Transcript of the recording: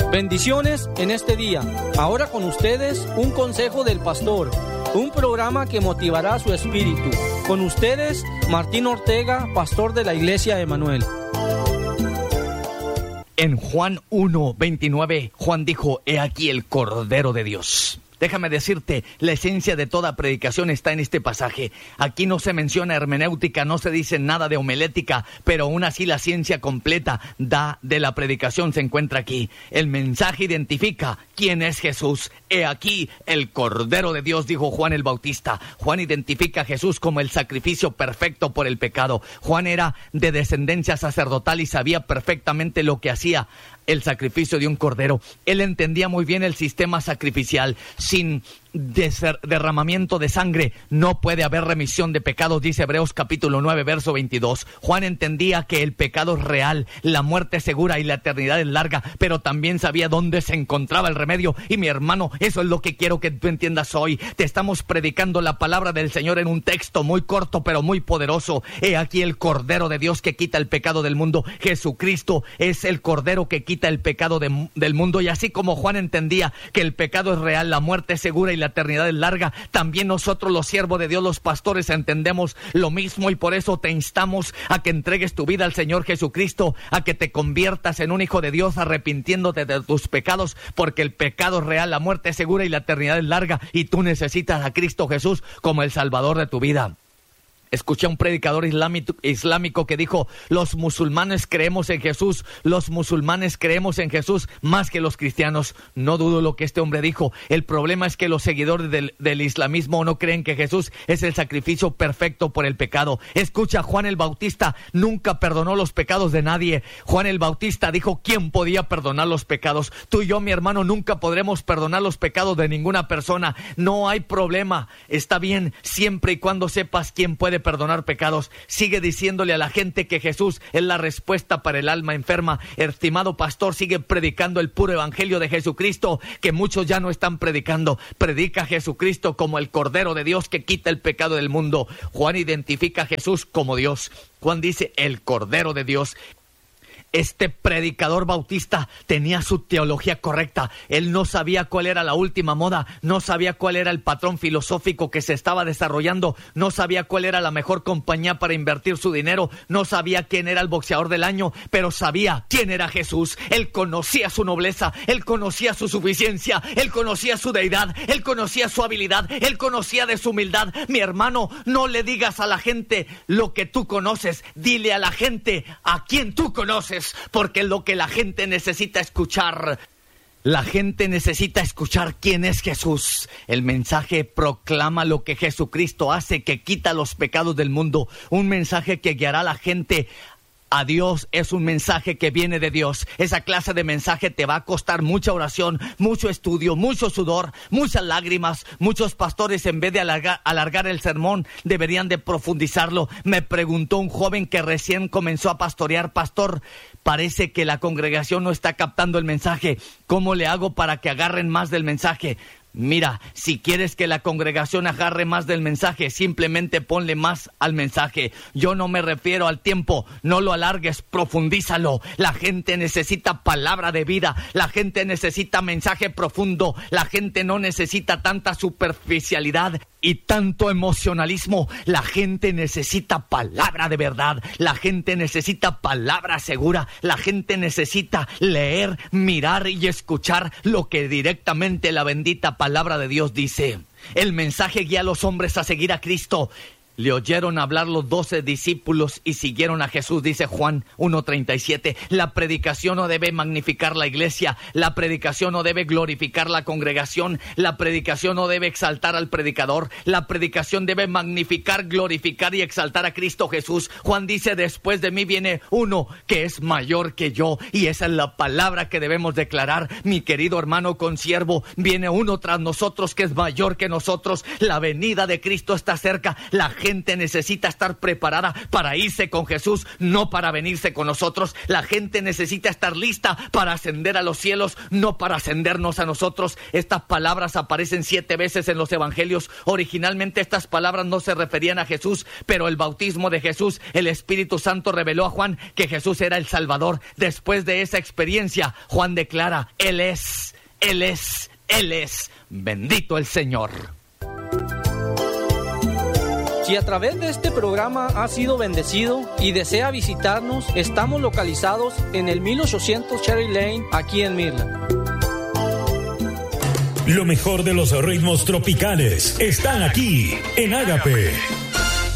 Bendiciones en este día. Ahora con ustedes un consejo del pastor, un programa que motivará su espíritu. Con ustedes, Martín Ortega, pastor de la Iglesia Emanuel. En Juan 1:29, Juan dijo: he aquí el Cordero de Dios. Déjame decirte, la esencia de toda predicación está en este pasaje. Aquí no se menciona hermenéutica, no se dice nada de homilética, pero aún así la ciencia completa de la predicación se encuentra aquí. El mensaje identifica quién es Jesús. He aquí el Cordero de Dios, dijo Juan el Bautista. Juan identifica a Jesús como el sacrificio perfecto por el pecado. Juan era de descendencia sacerdotal y sabía perfectamente lo que hacía el sacrificio de un cordero. Él entendía muy bien el sistema sacrificial. Sin derramamiento de sangre no puede haber remisión de pecados, dice Hebreos capítulo 9, verso 22. Juan entendía que el pecado es real, la muerte es segura y la eternidad es larga, pero también sabía dónde se encontraba el remedio. Y mi hermano, eso es lo que quiero que tú entiendas hoy. Te estamos predicando la palabra del Señor en un texto muy corto pero muy poderoso. He aquí el Cordero de Dios que quita el pecado del mundo. Jesucristo es el Cordero que quita el pecado del mundo. Y así como Juan entendía que el pecado es real, la muerte es segura y la eternidad es larga, también nosotros los siervos de Dios, los pastores, entendemos lo mismo, y por eso te instamos a que entregues tu vida al Señor Jesucristo, a que te conviertas en un hijo de Dios arrepintiéndote de tus pecados, porque el pecado es real, la muerte es segura y la eternidad es larga, y tú necesitas a Cristo Jesús como el Salvador de tu vida. Escuché a un predicador islámico que dijo: los musulmanes creemos en Jesús, los musulmanes creemos en Jesús más que los cristianos. No dudo lo que este hombre dijo. El problema es que los seguidores del islamismo no creen que Jesús es el sacrificio perfecto por el pecado. Escucha, Juan el Bautista nunca perdonó los pecados de nadie. Juan el Bautista dijo: ¿quién podía perdonar los pecados? Tú y yo, mi hermano, nunca podremos perdonar los pecados de ninguna persona. No hay problema. Está bien, siempre y cuando sepas quién puede perdonar pecados. Sigue diciéndole a la gente que Jesús es la respuesta para el alma enferma. Estimado pastor, sigue predicando el puro evangelio de Jesucristo, que muchos ya no están predicando. Predica a Jesucristo como el Cordero de Dios que quita el pecado del mundo. Juan identifica a Jesús como Dios. Juan dice: el Cordero de Dios. Este predicador bautista tenía su teología correcta. Él no sabía cuál era la última moda, no sabía cuál era el patrón filosófico que se estaba desarrollando, no sabía cuál era la mejor compañía para invertir su dinero, no sabía quién era el boxeador del año, pero sabía quién era Jesús. Él conocía su nobleza, él conocía su suficiencia, él conocía su deidad, él conocía su habilidad, él conocía de su humildad. Mi hermano, no le digas a la gente lo que tú conoces, dile a la gente a quien tú conoces, porque es lo que la gente necesita escuchar. La gente necesita escuchar quién es Jesús. El mensaje proclama lo que Jesucristo hace, que quita los pecados del mundo. Un mensaje que guiará a la gente a Dios. Es un mensaje que viene de Dios. Esa clase de mensaje te va a costar mucha oración, mucho estudio, mucho sudor, muchas lágrimas. Muchos pastores, en vez de alargar el sermón, deberían de profundizarlo. Me preguntó un joven que recién comenzó a pastorear: pastor, parece que la congregación no está captando el mensaje. ¿Cómo le hago para que agarren más del mensaje? Mira, si quieres que la congregación agarre más del mensaje, simplemente ponle más al mensaje. Yo no me refiero al tiempo, no lo alargues, profundízalo. La gente necesita palabra de vida, la gente necesita mensaje profundo, la gente no necesita tanta superficialidad y tanto emocionalismo. La gente necesita palabra de verdad, la gente necesita palabra segura, la gente necesita leer, mirar y escuchar lo que directamente la bendita palabra de Dios dice. El mensaje guía a los hombres a seguir a Cristo. Le oyeron hablar los 12 discípulos y siguieron a Jesús, dice Juan 1:37. La predicación no debe magnificar la iglesia, la predicación no debe glorificar la congregación, la predicación no debe exaltar al predicador, la predicación debe magnificar, glorificar y exaltar a Cristo Jesús. Juan dice: después de mí viene uno que es mayor que yo, y esa es la palabra que debemos declarar. Mi querido hermano consiervo, viene uno tras nosotros que es mayor que nosotros. La venida de Cristo está cerca. La gente gente necesita estar preparada para irse con Jesús, no para venirse con nosotros. La gente necesita estar lista para ascender a los cielos, no para ascendernos a nosotros. Estas palabras aparecen 7 veces en los evangelios. Originalmente estas palabras no se referían a Jesús, pero el bautismo de Jesús, el Espíritu Santo reveló a Juan que Jesús era el Salvador. Después de esa experiencia, Juan declara: Él es, Él es, Él es. Bendito el Señor. Si a través de este programa ha sido bendecido y desea visitarnos, estamos localizados en el 1800 Cherry Lane, aquí en Midland. Lo mejor de los ritmos tropicales están aquí en Ágape.